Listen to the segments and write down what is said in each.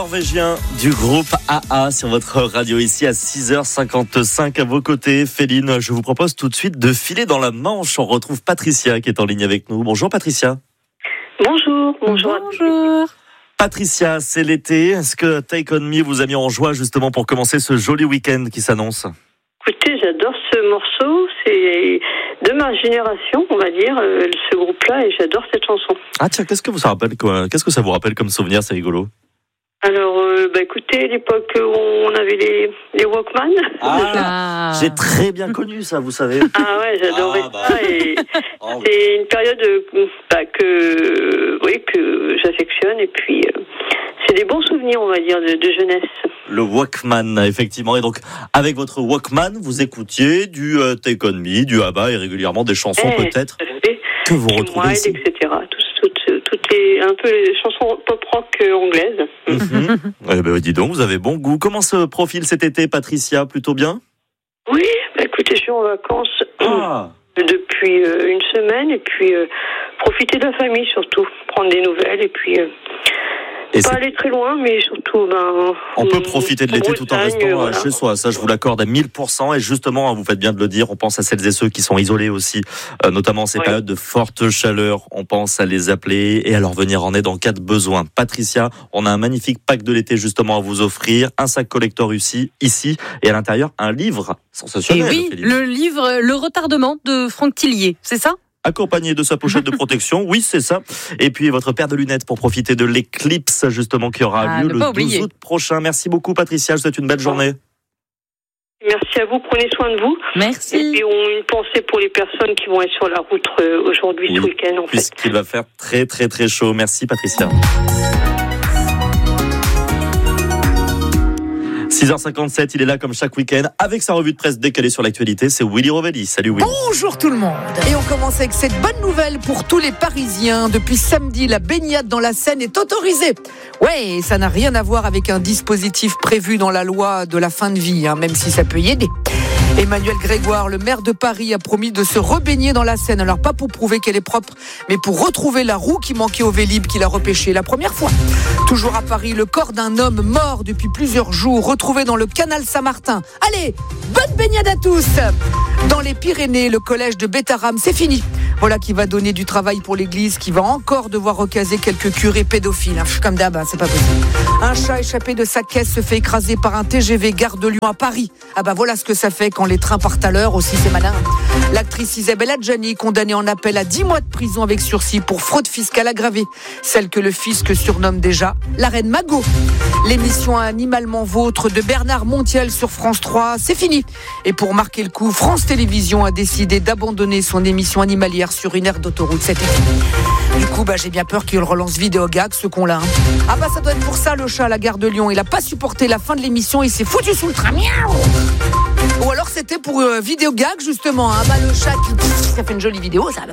Norvégien du groupe AA sur votre radio ici à 6h55 à vos côtés. Féline, je vous propose tout de suite de filer dans la Manche. On retrouve Patricia qui est en ligne avec nous. Bonjour Patricia. Bonjour. Patricia, c'est l'été. Est-ce que Take On Me vous a mis en joie justement pour commencer ce joli week-end qui s'annonce ? Écoutez, j'adore ce morceau. C'est de ma génération, on va dire, ce groupe-là, et j'adore cette chanson. Ah tiens, qu'est-ce que ça vous rappelle comme souvenir ? C'est rigolo. Alors, écoutez, l'époque où on avait les Walkman. J'ai très bien connu ça, vous savez. Ah ouais, j'adorais ça. Et c'est une période que j'affectionne. Et puis, c'est des bons souvenirs, on va dire, de jeunesse. Le Walkman, effectivement. Et donc, avec votre Walkman, vous écoutiez du Take On Me, du ABBA et régulièrement des chansons peut-être que vous retrouvez ici. Etc. Toutes les un peu les chansons pop-rock anglaises. Eh ben, dis donc, vous avez bon goût. Comment se profile cet été, Patricia ? Plutôt bien ? Oui, écoutez, je suis en vacances depuis une semaine et puis profiter de la famille surtout, prendre des nouvelles et puis pas aller très loin, mais surtout on peut profiter de l'été tout en restant chez soi. Ça, je vous l'accorde à 1000%. Et justement, vous faites bien de le dire, on pense à celles et ceux qui sont isolés aussi, notamment en ces périodes de forte chaleur. On pense à les appeler et à leur venir en aide en cas de besoin. Patricia, on a un magnifique pack de l'été justement à vous offrir, un sac collector ici, et à l'intérieur un livre sensationnel. Et oui, le livre Le Retardement de Franck Tillier, c'est ça ? Accompagné de sa pochette de protection, oui c'est ça. Et puis votre paire de lunettes pour profiter de l'éclipse justement qui aura lieu le 12 août prochain. Merci beaucoup Patricia, je vous souhaite une belle journée. Merci à vous, prenez soin de vous. Merci. Et puis une pensée pour les personnes qui vont être sur la route aujourd'hui, ce week-end puisqu'il va faire très très très chaud. Merci Patricia. 6h57, il est là comme chaque week-end avec sa revue de presse décalée sur l'actualité. C'est Willy Rovelli. Salut Willy. Bonjour tout le monde. Et on commence avec cette bonne nouvelle pour tous les Parisiens. Depuis samedi, la baignade dans la Seine est autorisée. Ouais, ça n'a rien à voir avec un dispositif prévu dans la loi de la fin de vie, même si ça peut y aider. Emmanuel Grégoire, le maire de Paris, a promis de se rebaigner dans la Seine. Alors pas pour prouver qu'elle est propre, mais pour retrouver la roue qui manquait au Vélib qu'il a repêché la première fois. Toujours à Paris, le corps d'un homme mort depuis plusieurs jours, retrouvé dans le canal Saint-Martin. Allez, bonne baignade à tous. Dans les Pyrénées, le collège de Bétharram, c'est fini. Voilà qui va donner du travail pour l'église, qui va encore devoir recaser quelques curés pédophiles. Comme d'hab, c'est pas possible. Un chat échappé de sa caisse se fait écraser par un TGV Gare de Lyon à Paris. Voilà ce que ça fait quand les trains partent à l'heure, aussi c'est malin. L'actrice Isabelle Adjani, condamnée en appel à 10 mois de prison avec sursis pour fraude fiscale aggravée. Celle que le fisc surnomme déjà la reine Magot. L'émission Animalement Vôtre de Bernard Montiel sur France 3, c'est fini. Et pour marquer le coup, France Télévisions a décidé d'abandonner son émission animalière sur une aire d'autoroute cet été. Du coup, j'ai bien peur qu'il relance Vidéogag, ce con-là. Ça doit être pour ça, le chat à la gare de Lyon. Il a pas supporté la fin de l'émission, il s'est foutu sous le train. Miaou. Ou alors c'était pour Vidéogag, justement. Le chat ça fait une jolie vidéo, ça.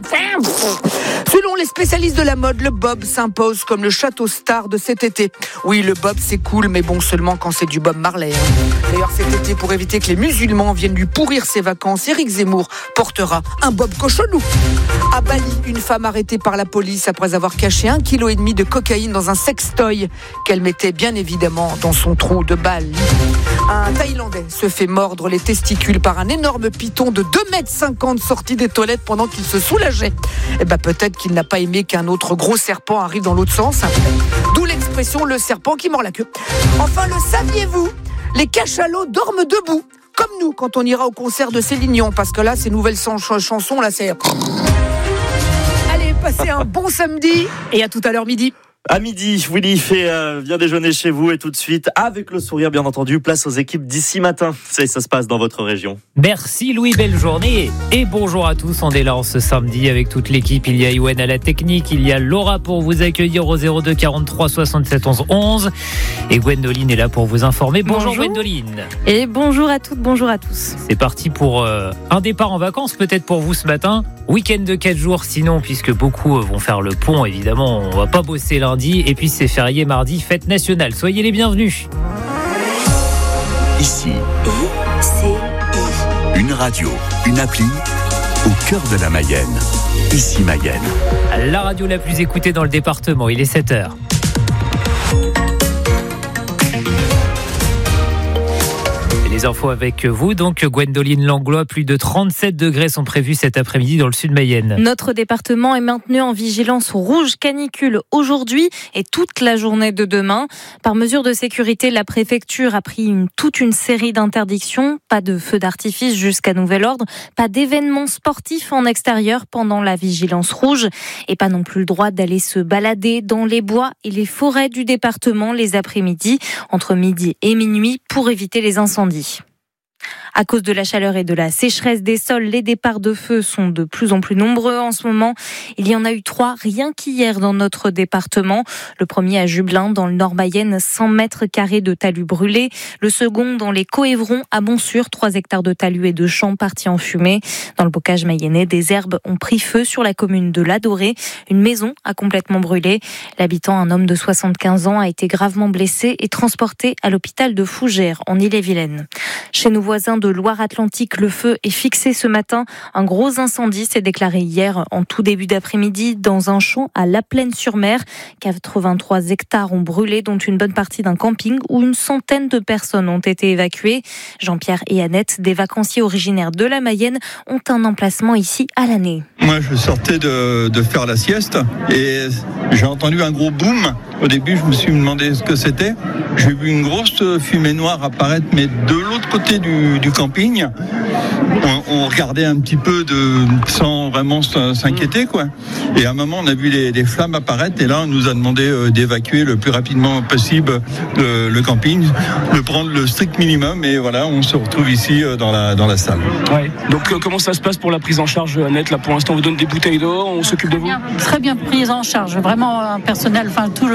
Selon les spécialistes de la mode, le bob s'impose comme le château star de cet été. Oui, le bob, c'est cool, mais bon, seulement quand c'est du Bob Marley. D'ailleurs, cet été, pour éviter que les musulmans viennent lui pourrir ses vacances, Éric Zemmour portera un bob cochonou. À Bali, une femme arrêtée par la police après avoir caché 1,5 kg de cocaïne dans un sextoy qu'elle mettait bien évidemment dans son trou de balle. Un Thaïlandais se fait mordre les testicules par un énorme python de 2,50 m sorti des toilettes pendant qu'il se soulageait. Peut-être qu'il n'a pas aimé qu'un autre gros serpent arrive dans l'autre sens. D'où l'expression le serpent qui mord la queue. Enfin, le saviez-vous ? Les cachalots dorment debout, comme nous quand on ira au concert de Céline Dion, parce que là, ces nouvelles chansons, là, c'est... Allez, passez un bon samedi et à tout à l'heure midi. À midi, Willy vient déjeuner chez vous et tout de suite, avec le sourire bien entendu, place aux équipes d'ici matin. Ça se passe dans votre région. Merci Louis, belle journée et bonjour à tous. On démarre ce samedi avec toute l'équipe. Il y a Yoann à la technique, il y a Laura pour vous accueillir au 02 43 67 11 11 et Gwendoline est là pour vous informer. Bonjour Gwendoline. Et bonjour à toutes, bonjour à tous. C'est parti pour un départ en vacances peut-être pour vous ce matin. Week-end de 4 jours sinon, puisque beaucoup vont faire le pont évidemment. On va pas bosser lundi et puis c'est férié mardi, fête nationale. Soyez les bienvenus. Ici, une radio, une appli au cœur de la Mayenne. Ici Mayenne. La radio la plus écoutée dans le département, il est 7h. Les infos avec vous, donc Gwendoline Langlois, plus de 37 degrés sont prévus cet après-midi dans le sud Mayenne. Notre département est maintenu en vigilance rouge canicule aujourd'hui et toute la journée de demain. Par mesure de sécurité, la préfecture a pris toute une série d'interdictions. Pas de feux d'artifice jusqu'à nouvel ordre, pas d'événements sportifs en extérieur pendant la vigilance rouge et pas non plus le droit d'aller se balader dans les bois et les forêts du département les après-midi, entre midi et minuit, pour éviter les incendies. À cause de la chaleur et de la sécheresse des sols, les départs de feu sont de plus en plus nombreux en ce moment. Il y en a eu 3 rien qu'hier dans notre département. Le premier à Jubelin, dans le Nord-Mayenne, 100 mètres carrés de talus brûlés. Le second dans les Coévrons, à Montsûrs, 3 hectares de talus et de champs partis en fumée. Dans le bocage mayennais, des herbes ont pris feu sur la commune de l'Adoré. Une maison a complètement brûlé. L'habitant, un homme de 75 ans, a été gravement blessé et transporté à l'hôpital de Fougères, en Ille-et-Vilaine. Chez nos voisins de Loire-Atlantique, le feu est fixé ce matin. Un gros incendie s'est déclaré hier en tout début d'après-midi dans un champ à La Plaine-sur-Mer. 83 hectares ont brûlé, dont une bonne partie d'un camping où une centaine de personnes ont été évacuées. Jean-Pierre et Annette, des vacanciers originaires de la Mayenne, ont un emplacement ici à l'année. Moi, je sortais de faire la sieste et j'ai entendu un gros boom. Au début, je me suis demandé ce que c'était. J'ai vu une grosse fumée noire apparaître, mais de l'autre côté du camping. On regardait un petit peu sans vraiment s'inquiéter, quoi. Et à un moment, on a vu les flammes apparaître et là, on nous a demandé d'évacuer le plus rapidement possible le camping, de prendre le strict minimum et voilà, on se retrouve ici dans la salle. Ouais. Donc, comment ça se passe pour la prise en charge, Annette? Là, pour l'instant, on vous donne des bouteilles d'eau, on s'occupe de vous? Très bien prise en charge, vraiment un personnel, enfin tout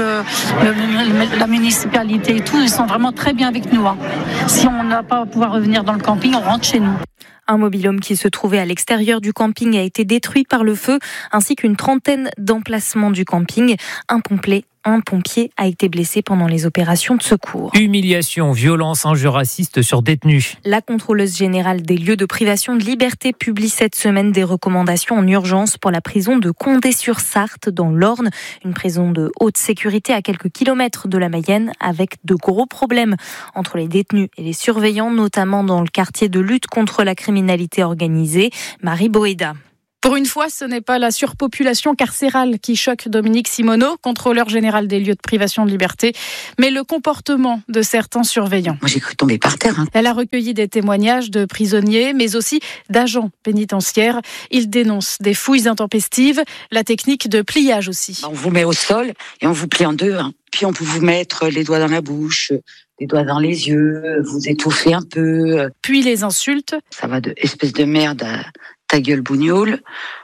la municipalité et tout, ils sont vraiment très bien avec nous. Si on n'a pas à pouvoir revenir dans le camping, on rentre chez nous. Un mobil-home qui se trouvait à l'extérieur du camping a été détruit par le feu, ainsi qu'une trentaine d'emplacements du camping. Un pompier a été blessé pendant les opérations de secours. Humiliation, violence, injures racistes sur détenus. La contrôleuse générale des lieux de privation de liberté publie cette semaine des recommandations en urgence pour la prison de Condé-sur-Sarthe dans l'Orne, une prison de haute sécurité à quelques kilomètres de la Mayenne, avec de gros problèmes entre les détenus et les surveillants, notamment dans le quartier de lutte contre la criminalité organisée. Marie Boéda. Pour une fois, ce n'est pas la surpopulation carcérale qui choque Dominique Simoneau, contrôleur général des lieux de privation de liberté, mais le comportement de certains surveillants. Moi, j'ai cru tomber par terre. Elle a recueilli des témoignages de prisonniers, mais aussi d'agents pénitentiaires. Ils dénoncent des fouilles intempestives, la technique de pliage aussi. On vous met au sol et on vous plie en deux. Puis on peut vous mettre les doigts dans la bouche, les doigts dans les yeux, vous étouffer un peu. Puis les insultes. Ça va de espèce de merde à ta gueule bougnoule,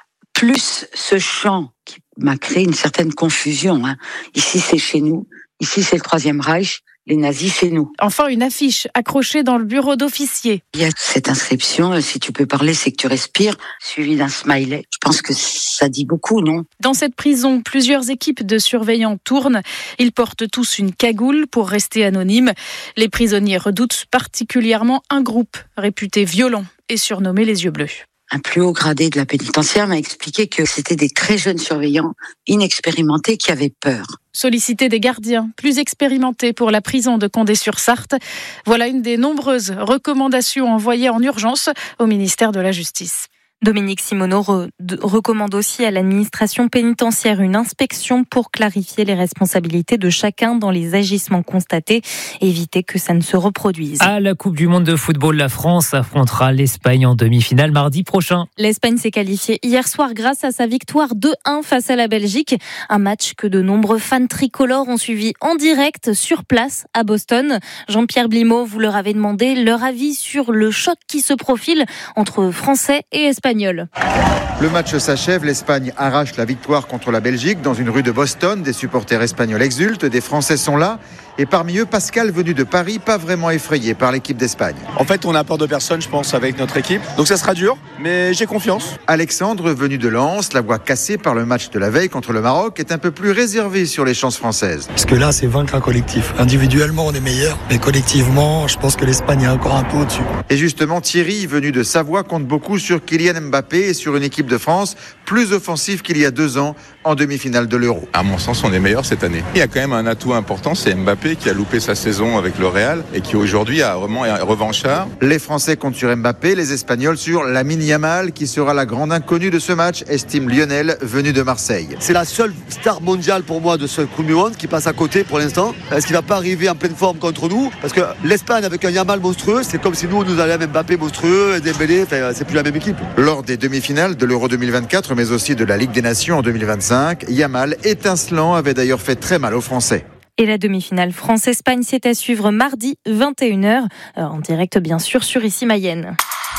plus ce chant qui m'a créé une certaine confusion. Ici, c'est chez nous. Ici, c'est le Troisième Reich. Les nazis, c'est nous. Enfin, une affiche accrochée dans le bureau d'officier. Il y a cette inscription, si tu peux parler, c'est que tu respires, suivi d'un smiley. Je pense que ça dit beaucoup, non? Dans cette prison, plusieurs équipes de surveillants tournent. Ils portent tous une cagoule pour rester anonymes. Les prisonniers redoutent particulièrement un groupe réputé violent et surnommé les Yeux Bleus. Un plus haut gradé de la pénitentiaire m'a expliqué que c'était des très jeunes surveillants inexpérimentés qui avaient peur. Solliciter des gardiens plus expérimentés pour la prison de Condé-sur-Sarthe. Voilà une des nombreuses recommandations envoyées en urgence au ministère de la Justice. Dominique Simoneau recommande aussi à l'administration pénitentiaire une inspection pour clarifier les responsabilités de chacun dans les agissements constatés et éviter que ça ne se reproduise. À la Coupe du Monde de football, la France affrontera l'Espagne en demi-finale mardi prochain. L'Espagne s'est qualifiée hier soir grâce à sa victoire 2-1 face à la Belgique. Un match que de nombreux fans tricolores ont suivi en direct sur place à Boston. Jean-Pierre Blimaud, vous leur avez demandé leur avis sur le choc qui se profile entre Français et Espagnols. Le match s'achève, l'Espagne arrache la victoire contre la Belgique dans une rue de Boston. Des supporters espagnols exultent, des Français sont là. Et parmi eux, Pascal, venu de Paris, pas vraiment effrayé par l'équipe d'Espagne. En fait, on a peur de personne, je pense, avec notre équipe. Donc ça sera dur, mais j'ai confiance. Alexandre, venu de Lens, la voix cassée par le match de la veille contre le Maroc, est un peu plus réservé sur les chances françaises. Parce que là, c'est vaincre un collectif. Individuellement, on est meilleur, mais collectivement, je pense que l'Espagne est encore un peu au-dessus. Et justement, Thierry, venu de Savoie, compte beaucoup sur Kylian Mbappé et sur une équipe de France plus offensive qu'il y a 2 ans en demi-finale de l'Euro. À mon sens, on est meilleur cette année. Il y a quand même un atout important, c'est Mbappé. Mbappé qui a loupé sa saison avec le Real et qui aujourd'hui a vraiment un revanchard. Les Français comptent sur Mbappé, les Espagnols sur Lamine Yamal qui sera la grande inconnue de ce match, estime Lionel, venu de Marseille. C'est la seule star mondiale pour moi de ce Coupe du Monde qui passe à côté pour l'instant. Est-ce qu'il va pas arriver en pleine forme contre nous? Parce que l'Espagne avec un Yamal monstrueux, c'est comme si nous allions Mbappé monstrueux et Dembélé, c'est plus la même équipe. Lors des demi-finales de l'Euro 2024 mais aussi de la Ligue des Nations en 2025, Yamal étincelant avait d'ailleurs fait très mal aux Français. Et la demi-finale France-Espagne, c'est à suivre mardi 21h, en direct bien sûr sur Ici Mayenne.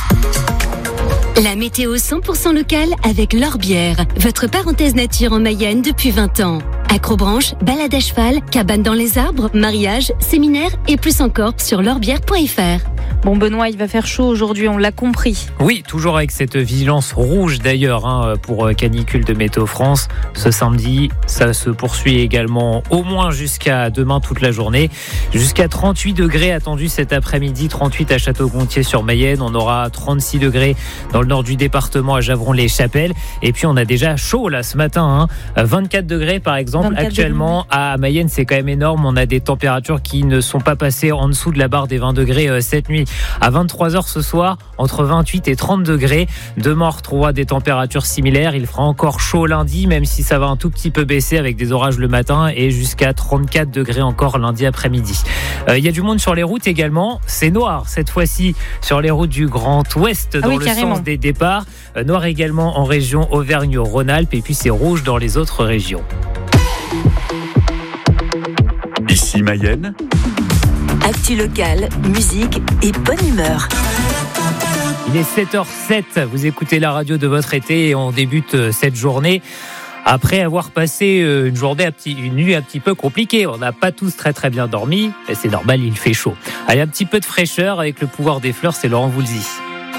La météo 100% locale avec L'Orbière, votre parenthèse nature en Mayenne depuis 20 ans. Acrobranche, balade à cheval, cabane dans les arbres, mariage, séminaire et plus encore sur l'orbière.fr. Bon Benoît, il va faire chaud aujourd'hui, on l'a compris. Oui, toujours avec cette vigilance rouge d'ailleurs pour canicule de Météo France. Ce samedi, ça se poursuit également au moins jusqu'à demain toute la journée. Jusqu'à 38 degrés attendus cet après-midi, 38 à Château-Gontier-sur-Mayenne. On aura 36 degrés dans le nord du département à Javron-les-Chapelles. Et puis on a déjà chaud là ce matin, 24 degrés par exemple. Actuellement à Mayenne, c'est quand même énorme. On a des températures qui ne sont pas passées en dessous de la barre des 20 degrés cette nuit. À 23h ce soir, entre 28 et 30 degrés. Demain, on retrouvera des températures similaires. Il fera encore chaud lundi, même si ça va un tout petit peu baisser avec des orages le matin et jusqu'à 34 degrés encore lundi après-midi. Il y a du monde sur les routes également. C'est noir cette fois-ci sur les routes du Grand Ouest dans le sens des départs. Noir également en région Auvergne-Rhône-Alpes et puis c'est rouge dans les autres régions. Ici Mayenne. Actu locale, musique et bonne humeur. Il est 7h07, vous écoutez la radio de votre été et on débute cette journée après avoir passé une nuit un petit peu compliquée. On n'a pas tous très bien dormi, mais c'est normal, il fait chaud. Allez, un petit peu de fraîcheur avec le pouvoir des fleurs, c'est Laurent Voulzy.